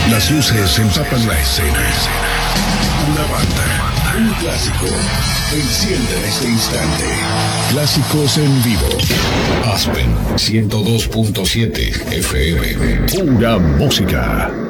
Las luces empapan la escena. Una banda, un clásico, enciende en este instante. Clásicos en vivo. Aspen 102.7 FM. Pura música.